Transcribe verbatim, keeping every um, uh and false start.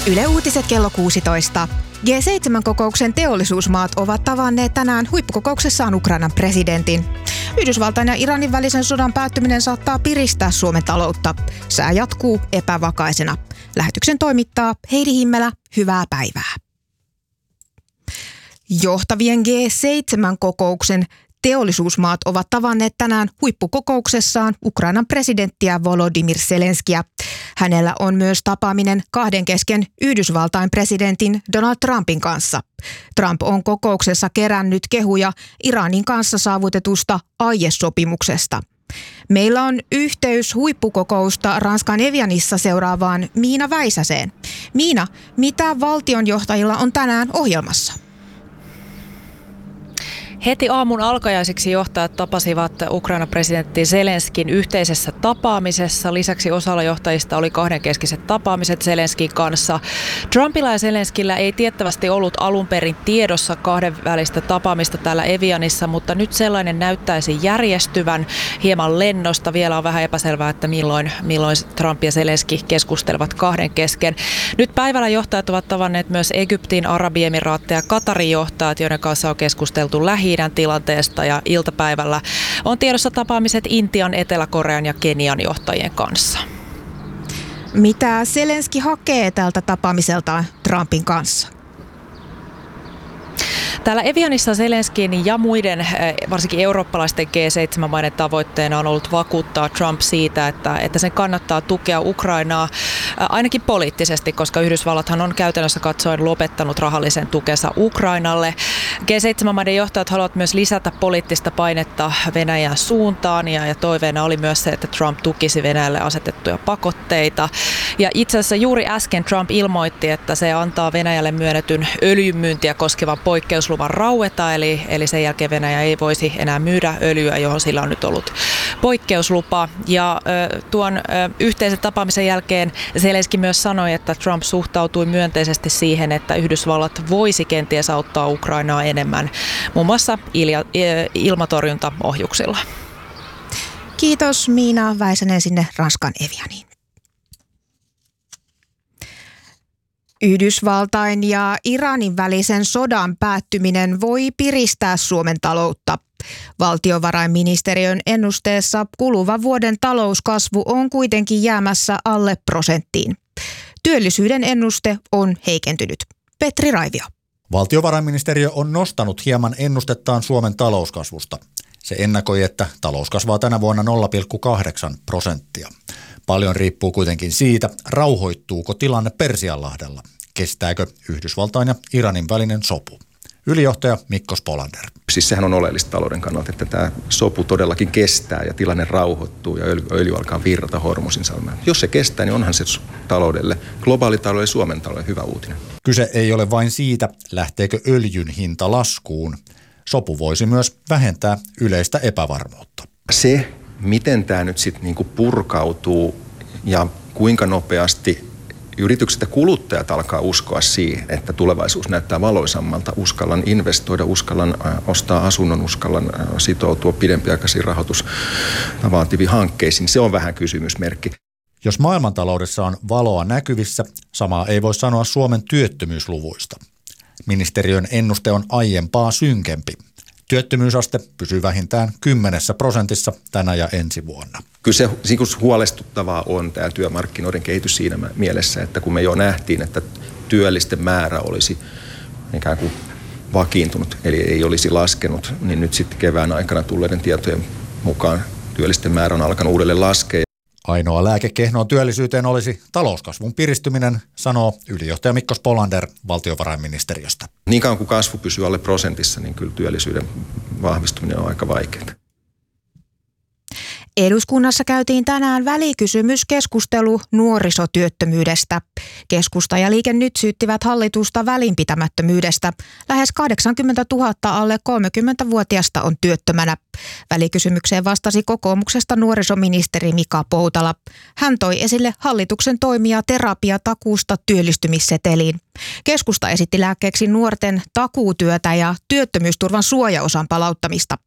Yle Uutiset kello kuusitoista. G seitsemän-kokouksen teollisuusmaat ovat tavanneet tänään huippukokouksessaan Ukrainan presidentin. Yhdysvaltain ja Iranin välisen sodan päättyminen saattaa piristää Suomen taloutta. Sää jatkuu epävakaisena. Lähetyksen toimittaa Heidi Himmelä. Hyvää päivää. Johtavien G seitsemän-kokouksen teollisuusmaat ovat tavanneet tänään huippukokouksessaan Ukrainan presidenttiä Volodymyr Zelenskiä. Hänellä on myös tapaaminen kahden kesken Yhdysvaltain presidentin Donald Trumpin kanssa. Trump on kokouksessa kerännyt kehuja Iranin kanssa saavutetusta aiesopimuksesta. Meillä on yhteys huippukokousta Ranskan Evianissa seuraavaan Miina Väisäseen. Miina, mitä valtionjohtajilla on tänään ohjelmassa? Heti aamun alkajaisiksi johtajat tapasivat Ukrainan presidentti Zelenskin yhteisessä tapaamisessa. Lisäksi osalla johtajista oli kahdenkeskiset tapaamiset Zelenskin kanssa. Trumpilla ja Zelenskillä ei tiettävästi ollut alun perin tiedossa kahdenvälistä tapaamista täällä Evianissa, mutta nyt sellainen näyttäisi järjestyvän hieman lennosta. Vielä on vähän epäselvää, että milloin, milloin Trump ja Zelenski keskustelevat kahden kesken. Nyt päivällä johtajat ovat tavanneet myös Egyptin, Arabiemiraattien ja Katarin johtajat, joiden kanssa on keskusteltu lähi Lähi-idän tilanteesta, ja iltapäivällä on tiedossa tapaamiset Intian, Etelä-Korean ja Kenian johtajien kanssa. Mitä Zelenski hakee tältä tapaamiselta Trumpin kanssa? Täällä Evianissa Zelenskin ja muiden, varsinkin eurooppalaisten G seitsemän-maiden tavoitteena on ollut vakuuttaa Trump siitä, että, että sen kannattaa tukea Ukrainaa ainakin poliittisesti, koska Yhdysvallathan on käytännössä katsoen lopettanut rahallisen tukensa Ukrainalle. G seitsemän-maiden johtajat haluavat myös lisätä poliittista painetta Venäjän suuntaan, ja, ja toiveena oli myös se, että Trump tukisi Venäjälle asetettuja pakotteita. Ja itse asiassa juuri äsken Trump ilmoitti, että se antaa Venäjälle myönnetyn öljynmyyntiä koskevan poikkeusluvan raueta, eli, eli sen jälkeen Venäjä ei voisi enää myydä öljyä, johon sillä on nyt ollut poikkeuslupa. Ja ö, tuon ö, yhteisen tapaamisen jälkeen Zelenski myös sanoi, että Trump suhtautui myönteisesti siihen, että Yhdysvallat voisi kenties auttaa Ukrainaa enemmän, muun muassa ilja, ilmatorjuntaohjuksilla. Kiitos Miina Väisänen sinne Ranskan Evianiin. Yhdysvaltain ja Iranin välisen sodan päättyminen voi piristää Suomen taloutta. Valtiovarainministeriön ennusteessa kuluvan vuoden talouskasvu on kuitenkin jäämässä alle prosenttiin. Työllisyyden ennuste on heikentynyt. Petri Raivio. Valtiovarainministeriö on nostanut hieman ennustettaan Suomen talouskasvusta. Se ennakoi, että talous kasvaa tänä vuonna nolla pilkku kahdeksan prosenttia. Paljon riippuu kuitenkin siitä, rauhoittuuko tilanne Persianlahdella. Kestääkö Yhdysvaltain ja Iranin välinen sopu? Ylijohtaja Mikko Spolander. Siis sehän on oleellista talouden kannalta, että tämä sopu todellakin kestää ja tilanne rauhoittuu ja öljy, öljy alkaa virrata Hormusin salmeen. Jos se kestää, niin onhan se taloudelle, globaalitaloudelle ja Suomen taloudelle hyvä uutinen. Kyse ei ole vain siitä, lähteekö öljyn hinta laskuun. Sopu voisi myös vähentää yleistä epävarmuutta. Se, miten tämä nyt sitten niinku purkautuu ja kuinka nopeasti yritykset ja kuluttajat alkaa uskoa siihen, että tulevaisuus näyttää valoisammalta, uskallan investoida, uskallan ostaa asunnon, uskallan sitoutua pidempiaikaisiin rahoitus vaativiin hankkeisiin, se on vähän kysymysmerkki. Jos maailmantaloudessa on valoa näkyvissä, samaa ei voi sanoa Suomen työttömyysluvuista. Ministeriön ennuste on aiempaa synkempi. Työttömyysaste pysyy vähintään kymmenessä prosentissa tänä ja ensi vuonna. Kyllä se huolestuttavaa on tämä työmarkkinoiden kehitys siinä mielessä, että kun me jo nähtiin, että työllisten määrä olisi ikään kuin vakiintunut, eli ei olisi laskenut, niin nyt sitten kevään aikana tulleiden tietojen mukaan työllisten määrä on alkanut uudelleen laskea. Ainoa lääke kehnoon työllisyyteen olisi talouskasvun piristyminen, sanoo ylijohtaja Mikko Spolander valtiovarainministeriöstä. Niin kauan kuin kasvu pysyy alle prosentissa, niin kyllä työllisyyden vahvistuminen on aika vaikeaa. Eduskunnassa käytiin tänään välikysymyskeskustelu nuorisotyöttömyydestä. Keskusta ja Liike Nyt syyttivät hallitusta välinpitämättömyydestä. Lähes kahdeksankymmentätuhatta alle kolmekymmentävuotiaista on työttömänä. Välikysymykseen vastasi kokoomuksesta nuorisoministeri Mika Poutala. Hän toi esille hallituksen toimia terapiatakuusta työllistymisseteliin. Keskusta esitti lääkkeeksi nuorten takuutyötä ja työttömyysturvan suojaosan palauttamista.